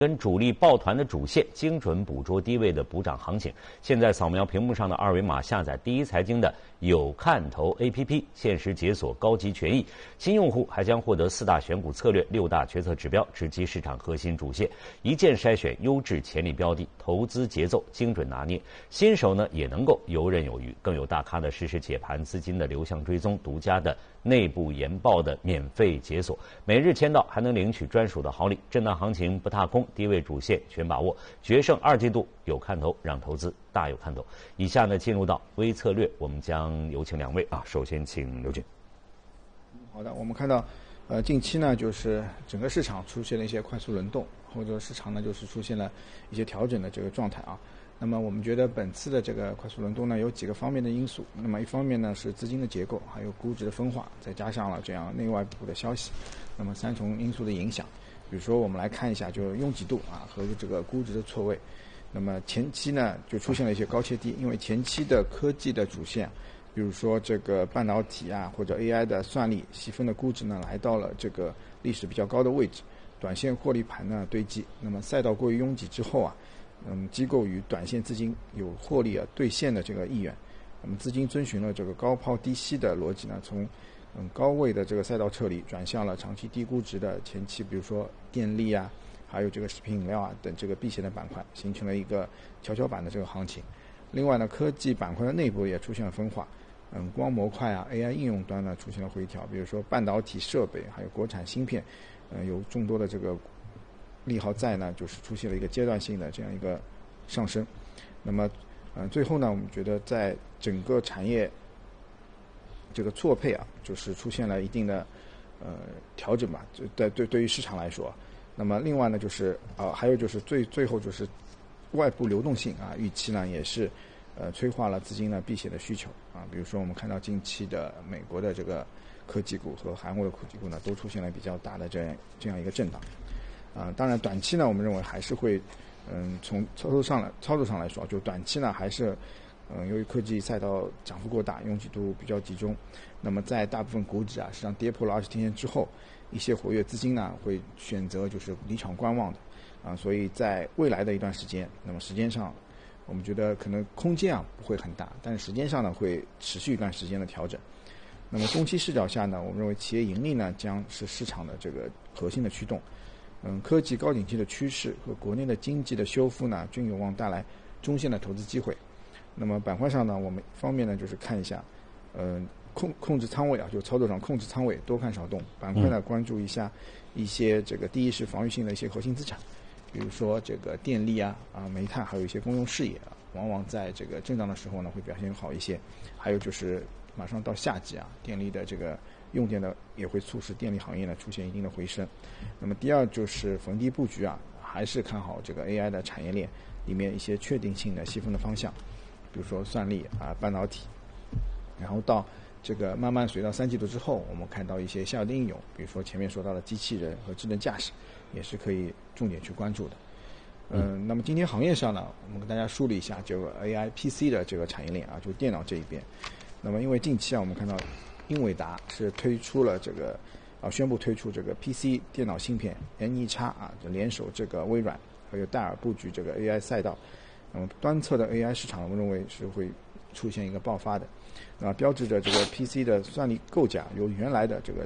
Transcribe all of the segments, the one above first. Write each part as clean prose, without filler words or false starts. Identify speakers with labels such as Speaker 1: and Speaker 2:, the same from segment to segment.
Speaker 1: 跟主力抱团的主线，精准捕捉低位的补涨行情。现在扫描屏幕上的二维码，下载第一财经的有看头 APP， 限时解锁高级权益。新用户还将获得4大选股策略、6大决策指标，直击市场核心主线，一键筛选优质潜力标的，投资节奏精准拿捏。新手呢也能够游刃有余，更有大咖的实时解盘、资金的流向追踪、独家的内部研报的免费解锁，每日签到还能领取专属的好礼。震荡行情不踏空，低位主线全把握，决胜2季度有看头，让投资大有看头。以下呢进入到微策略，我们将有请2位啊，首先请刘军。
Speaker 2: 好的，我们看到，近期呢就是整个市场出现了一些快速轮动，或者市场呢就是出现了一些调整的这个状态啊。那么我们觉得本次的这个快速轮动呢有几个方面的因素，那么一方面呢是资金的结构，还有估值的分化，再加上了这样内外部的消息，那么3重因素的影响。比如说我们来看一下，就是拥挤度啊和这个估值的错位。那么前期呢就出现了一些高切低，因为前期的科技的主线，比如说这个半导体啊或者 AI 的算力细分的估值呢来到了这个历史比较高的位置，短线获利盘呢堆积。那么赛道过于拥挤之后啊，机构与短线资金有获利兑现的这个意愿，那么资金遵循了这个高抛低吸的逻辑呢，从高位的这个赛道撤离，转向了长期低估值的前期，比如说电力啊，还有这个食品饮料啊等这个避险的板块，形成了一个跷跷板的这个行情。另外呢，科技板块的内部也出现了分化，光模块啊 AI 应用端呢出现了回调，比如说半导体设备还有国产芯片，有众多的这个利好在呢，就是出现了一个阶段性的这样一个上升。那么最后呢，我们觉得在整个产业这个错配啊，就是出现了一定的调整吧，对于市场来说。那么另外呢，就是还有就是最后就是外部流动性啊预期呢也是催化了资金的避险的需求啊。比如说我们看到近期的美国的这个科技股和韩国的科技股呢都出现了比较大的这样一个震荡当然短期呢我们认为还是会从操作上来说，就短期呢还是由于科技赛道涨幅过大，拥挤度比较集中，那么在大部分股指啊实际上跌破了20天线之后，一些活跃资金呢会选择就是离场观望的所以在未来的一段时间，那么时间上我们觉得可能空间不会很大，但是时间上呢会持续一段时间的调整。那么中期视角下呢，我们认为企业盈利呢将是市场的这个核心的驱动。科技高景气的趋势和国内的经济的修复呢均有望带来中线的投资机会。那么板块上呢，我们一方面呢就是看一下控制仓位啊，就操作上控制仓位，多看少动。板块呢关注一下一些这个第一是防御性的一些核心资产，比如说这个电力煤炭，还有一些公用事业往往在这个震荡的时候呢会表现好一些。还有就是马上到夏季电力的这个用电呢也会促使电力行业呢出现一定的回升。那么第二就是逢低布局还是看好这个 AI 的产业链里面一些确定性的细分的方向，比如说算力半导体。然后到这个慢慢随到3季度之后，我们看到一些下游的应用，比如说前面说到的机器人和智能驾驶，也是可以重点去关注的。那么今天行业上呢，我们跟大家梳理一下这个 AI PC 的这个产业链就电脑这一边。那么因为近期我们看到英伟达是推出了这个宣布推出这个 PC 电脑芯片 N1X 就联手这个微软还有戴尔布局这个 AI 赛道。那么端侧的 AI 市场我们认为是会出现一个爆发的，那么标志着这个 PC 的算力构架由原来的这个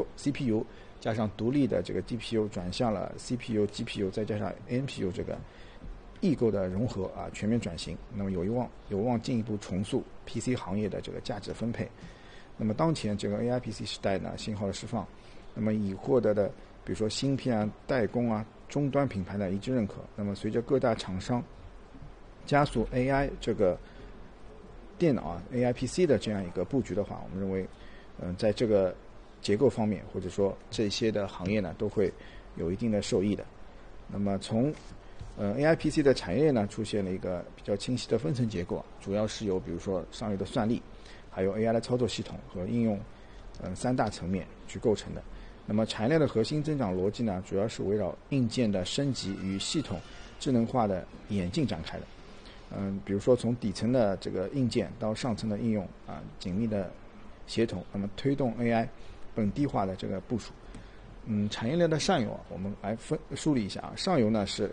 Speaker 2: CPU 加上独立的这个 GPU 转向了 CPU、GPU 再加上 NPU 这个异构的融合全面转型。那么有望进一步重塑 PC 行业的这个价值分配。那么当前这个 AI PC 时代呢，信号的释放，那么已获得的比如说芯片代工终端品牌的一致认可。那么随着各大厂商加速 AI 这个电脑AI PC 的这样一个布局的话，我们认为在这个结构方面或者说这些的行业呢都会有一定的受益的。那么从AI PC 的产业链呢出现了一个比较清晰的分层结构，主要是由比如说上游的算力，还有 AI 的操作系统和应用3大层面去构成的。那么产业链的核心增长逻辑呢，主要是围绕硬件的升级与系统智能化的演进展开的。比如说从底层的这个硬件到上层的应用紧密的协同，那么推动 AI 本地化的这个部署。 产业链的上游啊，我们来梳理一下啊。上游呢是